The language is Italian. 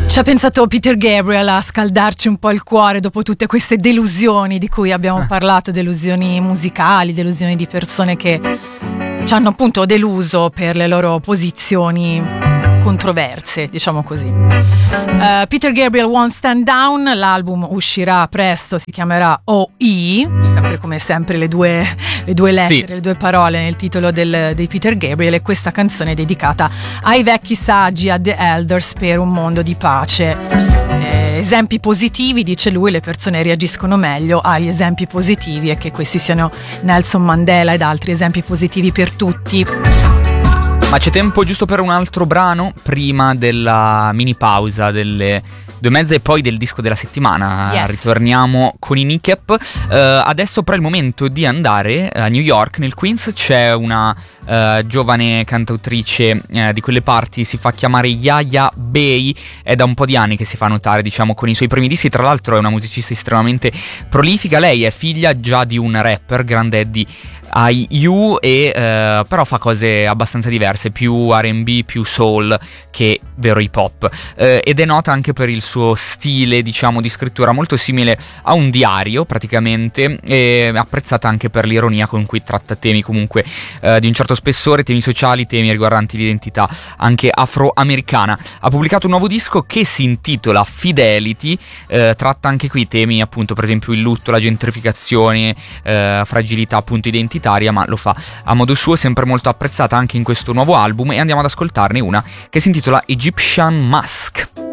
Ci ha pensato Peter Gabriel a scaldarci un po' il cuore dopo tutte queste delusioni di cui abbiamo parlato, delusioni musicali, delusioni di persone che ci hanno appunto deluso per le loro posizioni controverse, diciamo così. Peter Gabriel Won't Stand Down, l'album uscirà presto, si chiamerà OE, sempre come sempre le due lettere, sì, le due parole nel titolo di Peter Gabriel, e questa canzone è dedicata ai vecchi saggi, a The Elders, per un mondo di pace. Esempi positivi, dice lui, le persone reagiscono meglio agli esempi positivi, e che questi siano Nelson Mandela ed altri esempi positivi per tutti. Ma c'è tempo giusto per un altro brano prima della mini pausa delle 2:30 e poi del disco della settimana. Yes. Ritorniamo con i Kneecap. Adesso però è il momento di andare a New York, nel Queens. C'è una giovane cantautrice di quelle parti, si fa chiamare Yaya Bey, è da un po' di anni che si fa notare, diciamo, con i suoi primi dischi. Tra l'altro è una musicista estremamente prolifica. Lei è figlia già di un rapper, Grand Eddie IU, e però fa cose abbastanza diverse, più R&B, più soul che vero hip hop, ed è nota anche per il suo stile, diciamo, di scrittura molto simile a un diario praticamente, e apprezzata anche per l'ironia con cui tratta temi comunque di un certo spessore, temi sociali, temi riguardanti l'identità anche afroamericana. Ha pubblicato un nuovo disco che si intitola Fidelity, tratta anche qui temi appunto, per esempio il lutto, la gentrificazione, fragilità appunto identitaria, ma lo fa a modo suo, sempre molto apprezzata anche in questo nuovo album, e andiamo ad ascoltarne una che si intitola Egyptian Mask.